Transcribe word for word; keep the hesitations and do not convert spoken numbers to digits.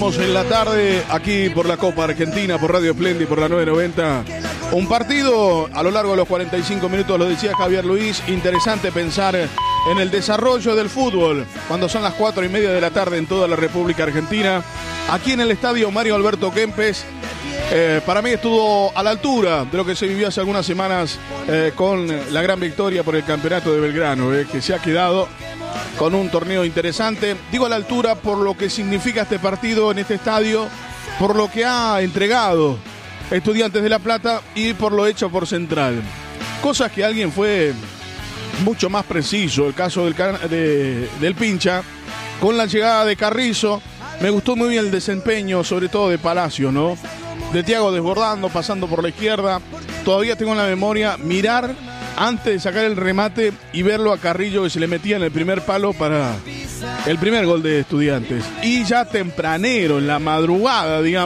En la tarde, aquí por la Copa Argentina, por Radio Espléndida y por la nueve noventa. Un partido a lo largo de los cuarenta y cinco minutos, lo decía Javier Luis, interesante pensar en el desarrollo del fútbol cuando son las cuatro y media de la tarde en toda la República Argentina. Aquí en el estadio Mario Alberto Kempes, eh, para mí estuvo a la altura de lo que se vivió hace algunas semanas eh, con la gran victoria por el campeonato de Belgrano, eh, que se ha quedado con un torneo interesante. Digo a la altura por lo que significa este partido en este estadio, por lo que ha entregado Estudiantes de La Plata y por lo hecho por Central. Cosas que alguien fue mucho más preciso. El caso del, de, del Pincha, con la llegada de Carrizo. Me gustó muy bien el desempeño, sobre todo de Palacio, ¿no? De Thiago desbordando, pasando por la izquierda. Todavía tengo en la memoria mirar antes de sacar el remate y verlo a Carrillo que se le metía en el primer palo para el primer gol de Estudiantes. Y ya tempranero, en la madrugada, digamos.